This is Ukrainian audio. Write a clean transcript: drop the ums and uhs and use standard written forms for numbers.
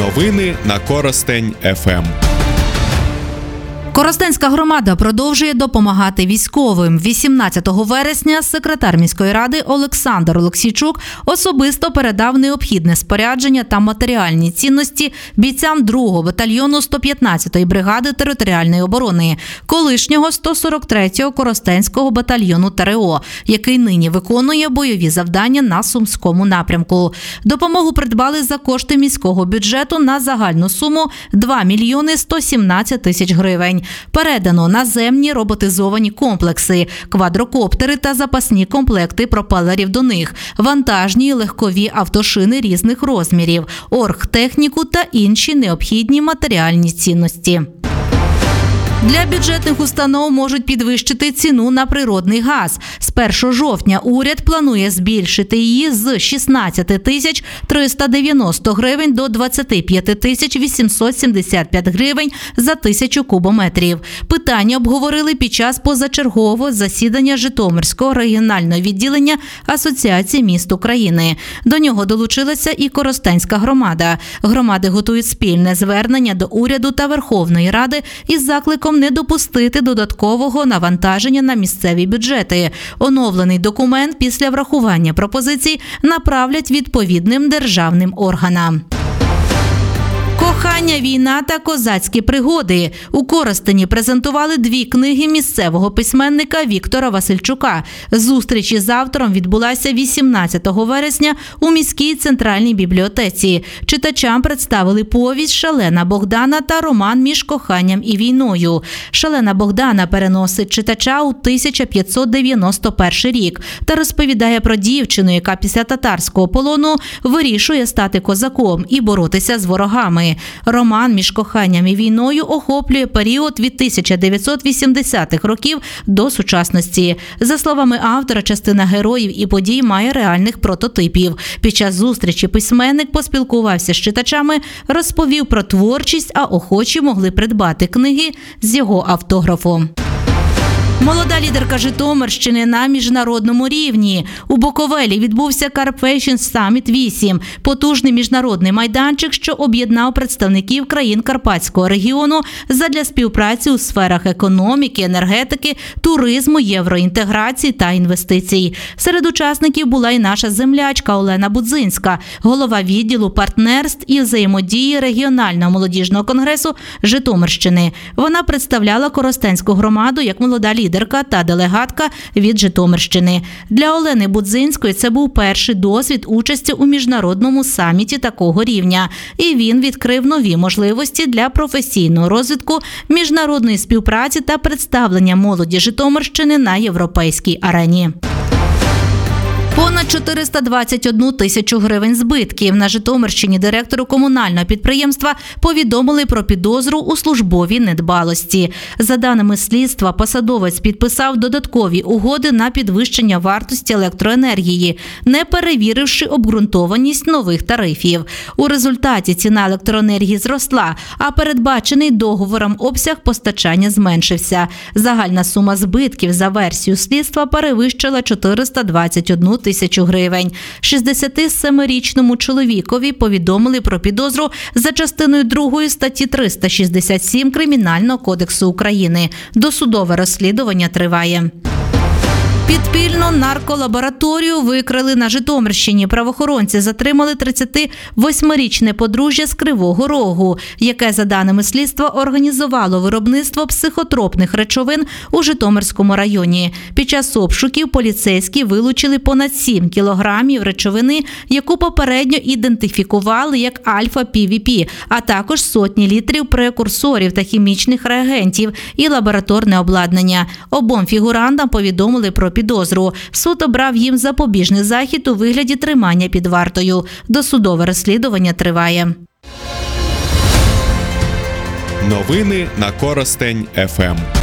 Новини на Коростень ФМ. Коростенська громада продовжує допомагати військовим. 18 вересня секретар міської ради Олександр Олексійчук особисто передав необхідне спорядження та матеріальні цінності бійцям 2-го батальйону 115-ї бригади територіальної оборони, колишнього 143-го Коростенського батальйону ТРО, який нині виконує бойові завдання на Сумському напрямку. Допомогу придбали за кошти міського бюджету на загальну суму 2 мільйони 117 тисяч гривень. Передано наземні роботизовані комплекси, квадрокоптери та запасні комплекти пропелерів до них, вантажні і легкові автошини різних розмірів, оргтехніку та інші необхідні матеріальні цінності. Для бюджетних установ можуть підвищити ціну на природний газ. З 1 жовтня уряд планує збільшити її з 16 тисяч 390 гривень до 25 тисяч 875 гривень за 1000 кубометрів. Питання обговорили під час позачергового засідання Житомирського регіонального відділення Асоціації міст України. До нього долучилася і Коростенська громада. Громади готують спільне звернення до уряду та Верховної Ради із закликом не допустити додаткового навантаження на місцеві бюджети. Оновлений документ після врахування пропозицій направлять відповідним державним органам. Кохання, війна та козацькі пригоди. У Коростені презентували 2 книги місцевого письменника Віктора Васильчука. Зустріч із автором відбулася 18 вересня у міській центральній бібліотеці. Читачам представили повість «Шалена Богдана» та роман «Між коханням і війною». «Шалена Богдана» переносить читача у 1591 рік та розповідає про дівчину, яка після татарського полону вирішує стати козаком і боротися з ворогами. Роман «Між коханням і війною» охоплює період від 1980-х років до сучасності. За словами автора, частина героїв і подій має реальних прототипів. Під час зустрічі письменник поспілкувався з читачами, розповів про творчість, а охочі могли придбати книги з його автографом. Молода лідерка Житомирщини на міжнародному рівні. У Буковелі відбувся Carp Fashion Summit 8 – потужний міжнародний майданчик, що об'єднав представників країн Карпатського регіону задля співпраці у сферах економіки, енергетики, туризму, євроінтеграції та інвестицій. Серед учасників була і наша землячка Олена Будзинська, голова відділу партнерств і взаємодії регіонального молодіжного конгресу Житомирщини. Вона представляла Коростенську громаду як молода лідерка та делегатка від Житомирщини. Для Олени Будзинської це був перший досвід участі у міжнародному саміті такого рівня. І він відкрив нові можливості для професійного розвитку, міжнародної співпраці та представлення молоді Житомирщини на європейській арені. Понад 421 тисячу гривень збитків. На Житомирщині директору комунального підприємства повідомили про підозру у службовій недбалості. За даними слідства, посадовець підписав додаткові угоди на підвищення вартості електроенергії, не перевіривши обґрунтованість нових тарифів. У результаті ціна електроенергії зросла, а передбачений договором обсяг постачання зменшився. Загальна сума збитків за версією слідства перевищила 421 тисячу гривень. 67-річному чоловікові повідомили про підозру за частиною 2 статті 367 Кримінального кодексу України. Досудове розслідування триває. Підпільну нарколабораторію викрили на Житомирщині. Правоохоронці затримали 38-річне подружжя з Кривого Рогу, яке, за даними слідства, організувало виробництво психотропних речовин у Житомирському районі. Під час обшуків поліцейські вилучили понад 7 кілограмів речовини, яку попередньо ідентифікували як альфа-ПВП, а також сотні літрів прекурсорів та хімічних реагентів і лабораторне обладнання. Обом фігурантам повідомили про підозру. Суд обрав їм запобіжний захід у вигляді тримання під вартою. Досудове розслідування триває. Новини на Коростень ФМ.